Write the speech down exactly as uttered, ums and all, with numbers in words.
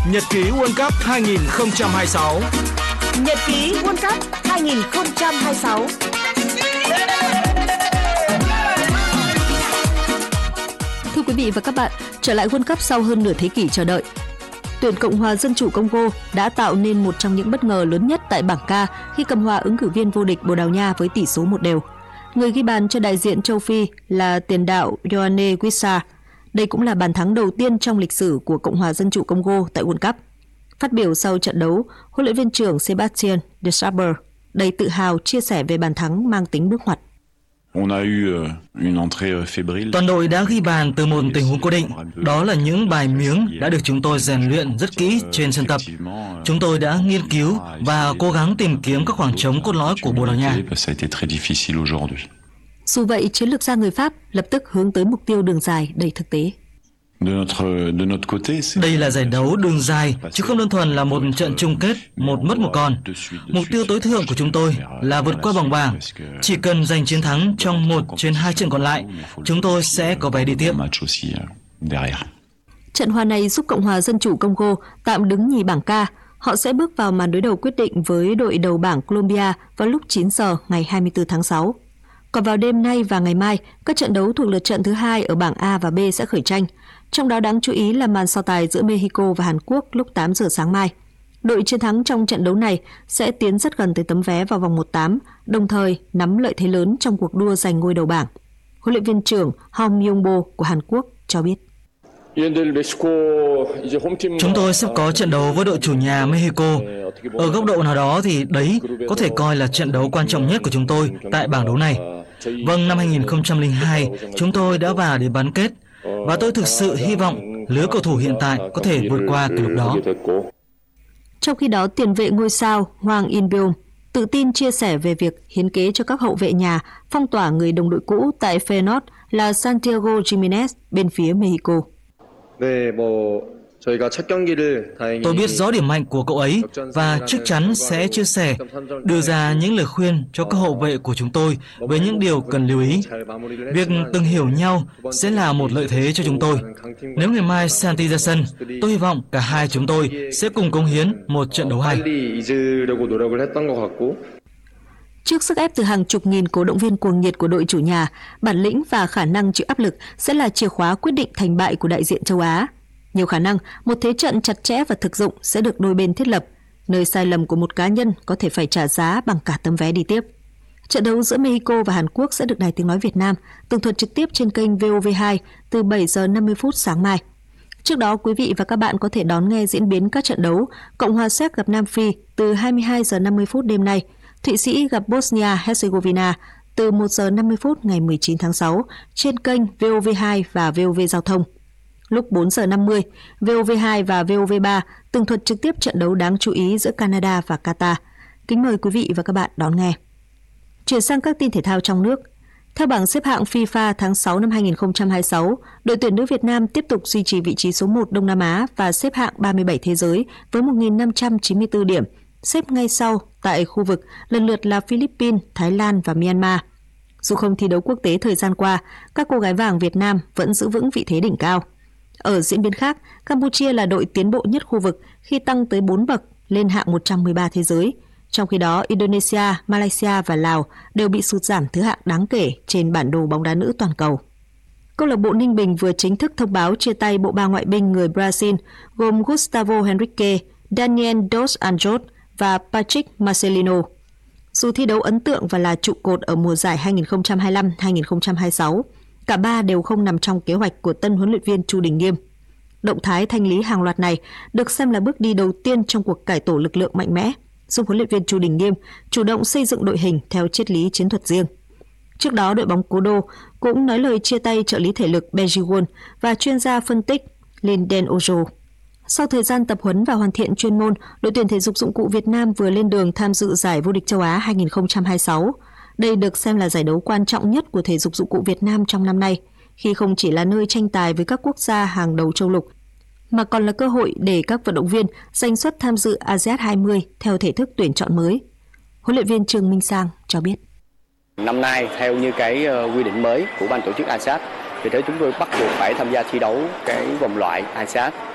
Nhật ký World Cup hai không hai sáu. Nhật ký World Cup hai không hai sáu. Thưa quý vị và các bạn, trở lại World Cup sau hơn nửa thế kỷ chờ đợi, tuyển Cộng hòa Dân chủ Congo đã tạo nên một trong những bất ngờ lớn nhất tại bảng K khi cầm hòa ứng cử viên vô địch Bồ Đào Nha với tỷ số một đều. Người ghi bàn cho đại diện châu Phi là tiền đạo Yoane Wissa. Đây cũng là bàn thắng đầu tiên trong lịch sử của Cộng hòa Dân chủ Congo tại World Cup. Phát biểu sau trận đấu, huấn luyện viên trưởng Sébastien Desabre đầy tự hào chia sẻ về bàn thắng mang tính bước ngoặt. Toàn đội đã ghi bàn từ một tình huống cố định. Đó là những bài miếng đã được chúng tôi rèn luyện rất kỹ trên sân tập. Chúng tôi đã nghiên cứu và cố gắng tìm kiếm các khoảng trống cốt lõi của Bồ Đào Nha. Dù vậy, chiến lược gia người Pháp lập tức hướng tới mục tiêu đường dài đầy thực tế. Đây là giải đấu đường dài, chứ không đơn thuần là một trận chung kết, một mất một còn. Mục tiêu tối thượng của chúng tôi là vượt qua vòng bảng. Chỉ cần giành chiến thắng trong một trên hai trận còn lại, chúng tôi sẽ có vé đi tiếp. Trận hòa này giúp Cộng hòa Dân chủ Congo tạm đứng nhì bảng K. Họ sẽ bước vào màn đối đầu quyết định với đội đầu bảng Colombia vào lúc chín giờ ngày hai mươi tư tháng sáu. Còn vào đêm nay và ngày mai, các trận đấu thuộc lượt trận thứ hai ở bảng A và B sẽ khởi tranh. Trong đó đáng chú ý là màn so tài giữa Mexico và Hàn Quốc lúc tám giờ sáng mai. Đội chiến thắng trong trận đấu này sẽ tiến rất gần tới tấm vé vào vòng một tám, đồng thời nắm lợi thế lớn trong cuộc đua giành ngôi đầu bảng. Huấn luyện viên trưởng Hong Myung-bo của Hàn Quốc cho biết. Chúng tôi sắp có trận đấu với đội chủ nhà Mexico. Ở góc độ nào đó thì đấy có thể coi là trận đấu quan trọng nhất của chúng tôi tại bảng đấu này. Vâng, năm hai không không hai, chúng tôi đã vào đến bán kết. Và tôi thực sự hy vọng lứa cầu thủ hiện tại có thể vượt qua kỷ lục đó. Trong khi đó, tiền vệ ngôi sao Hoàng In-beom tự tin chia sẻ về việc hiến kế cho các hậu vệ nhà phong tỏa người đồng đội cũ tại Feyenoord là Santiago Giménez bên phía Mexico. Tôi biết rõ điểm mạnh của cậu ấy và chắc chắn sẽ chia sẻ, đưa ra những lời khuyên cho các hậu vệ của chúng tôi về những điều cần lưu ý. Việc từng hiểu nhau sẽ là một lợi thế cho chúng tôi. Nếu ngày mai Santi ra sân, tôi hy vọng cả hai chúng tôi sẽ cùng cống hiến một trận đấu hay. Trước sức ép từ hàng chục nghìn cổ động viên cuồng nhiệt của đội chủ nhà, bản lĩnh và khả năng chịu áp lực sẽ là chìa khóa quyết định thành bại của đại diện châu Á. Nhiều khả năng, một thế trận chặt chẽ và thực dụng sẽ được đôi bên thiết lập, nơi sai lầm của một cá nhân có thể phải trả giá bằng cả tấm vé đi tiếp. Trận đấu giữa Mexico và Hàn Quốc sẽ được Đài Tiếng Nói Việt Nam tường thuật trực tiếp trên kênh vê o vê hai từ bảy giờ năm mươi phút sáng mai. Trước đó, quý vị và các bạn có thể đón nghe diễn biến các trận đấu Cộng hòa Séc gặp Nam Phi từ hai mươi hai giờ năm mươi phút đêm nay, Thụy Sĩ gặp Bosnia-Herzegovina từ một giờ năm mươi phút ngày mười chín tháng sáu trên kênh vê o vê hai và vê o vê Giao thông. Lúc bốn giờ năm mươi, vê o vê hai và vê o vê ba tường thuật trực tiếp trận đấu đáng chú ý giữa Canada và Qatar. Kính mời quý vị và các bạn đón nghe. Chuyển sang các tin thể thao trong nước. Theo bảng xếp hạng FIFA tháng sáu năm hai không hai sáu, đội tuyển nữ Việt Nam tiếp tục duy trì vị trí số một Đông Nam Á và xếp hạng ba mươi bảy thế giới với một nghìn năm trăm chín mươi tư điểm, xếp ngay sau tại khu vực lần lượt là Philippines, Thái Lan và Myanmar. Dù không thi đấu quốc tế thời gian qua, các cô gái vàng Việt Nam vẫn giữ vững vị thế đỉnh cao. Ở diễn biến khác, Campuchia là đội tiến bộ nhất khu vực khi tăng tới bốn bậc lên hạng một trăm mười ba thế giới. Trong khi đó, Indonesia, Malaysia và Lào đều bị sụt giảm thứ hạng đáng kể trên bản đồ bóng đá nữ toàn cầu. Câu lạc bộ Ninh Bình vừa chính thức thông báo chia tay bộ ba ngoại binh người Brazil gồm Gustavo Henrique, Daniel dos Anjos và Patrick Marcelino. Dù thi đấu ấn tượng và là trụ cột ở mùa giải hai không hai lăm hai không hai sáu, cả ba đều không nằm trong kế hoạch của tân huấn luyện viên Chu Đình Nghiêm. Động thái thanh lý hàng loạt này được xem là bước đi đầu tiên trong cuộc cải tổ lực lượng mạnh mẽ, giúp huấn luyện viên Chu Đình Nghiêm chủ động xây dựng đội hình theo triết lý chiến thuật riêng. Trước đó, đội bóng Cố Đô cũng nói lời chia tay trợ lý thể lực Bejiwon và chuyên gia phân tích Linden Ojo. Sau thời gian tập huấn và hoàn thiện chuyên môn, đội tuyển thể dục dụng cụ Việt Nam vừa lên đường tham dự giải vô địch châu Á hai không hai sáu. Đây được xem là giải đấu quan trọng nhất của thể dục dụng cụ Việt Nam trong năm nay, khi không chỉ là nơi tranh tài với các quốc gia hàng đầu châu lục, mà còn là cơ hội để các vận động viên giành suất tham dự a sê an hai mươi theo thể thức tuyển chọn mới. Huấn luyện viên Trương Minh Sang cho biết. Năm nay, theo như cái quy định mới của ban tổ chức a sê an, thì thế chúng tôi bắt buộc phải tham gia thi đấu cái vòng loại a sê an.